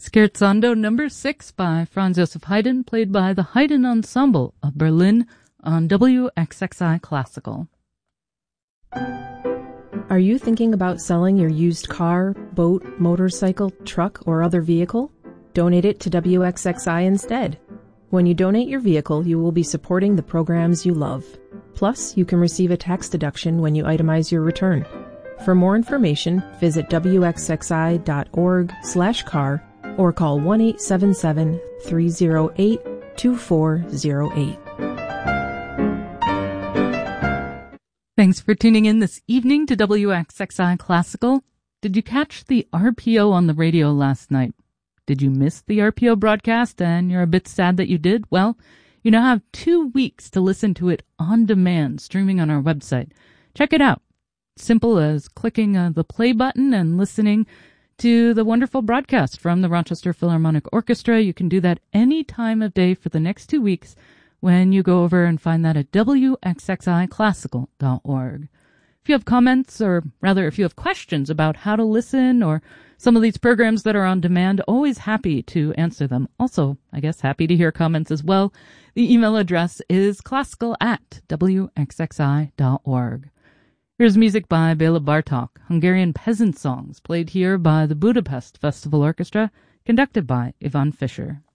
Scherzando number 6 by Franz Joseph Haydn, played by the Haydn Ensemble of Berlin on WXXI Classical. Are you thinking about selling your used car, boat, motorcycle, truck, or other vehicle? Donate it to WXXI instead. When you donate your vehicle, you will be supporting the programs you love. Plus, you can receive a tax deduction when you itemize your return. For more information, visit wxxi.org/car or call 1-877-308-2408. Thanks for tuning in this evening to WXXI Classical. Did you catch the RPO on the radio last night? Did you miss the RPO broadcast and you're a bit sad that you did? Well, you now have 2 weeks to listen to it on demand, streaming on our website. Check it out. Simple as clicking the play button and listening to the wonderful broadcast from the Rochester Philharmonic Orchestra. You can do that any time of day for the next 2 weeks when you go over and find that at wxxiclassical.org. If you have comments, or rather if you have questions about how to listen or some of these programs that are on demand, always happy to answer them. Also, I guess happy to hear comments as well. The email address is classical@wxxi.org. Here's music by Bela Bartok, Hungarian peasant songs played here by the Budapest Festival Orchestra, conducted by Ivan Fischer.